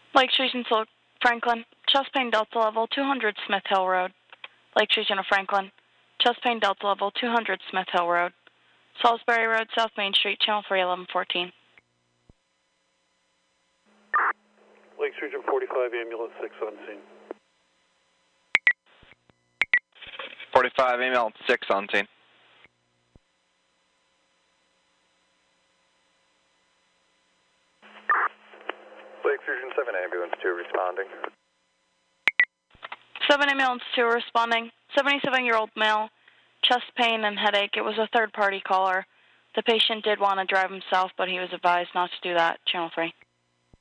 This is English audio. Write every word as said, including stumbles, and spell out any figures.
Lakes Region Franklin, chest pain Delta level two hundred Smith Hill Road. Lakes Region of Franklin, chest pain Delta level two hundred Smith Hill Road. Salisbury Road, South Main Street, Channel three eleven fourteen. Lakes Region forty-five, ambulance six on scene. forty-five, ambulance six on scene. Lakes Region seven, ambulance two responding. seven ambulance two responding. seventy-seven-year-old male, chest pain and headache. It was a third-party caller. The patient did want to drive himself, but he was advised not to do that. Channel three.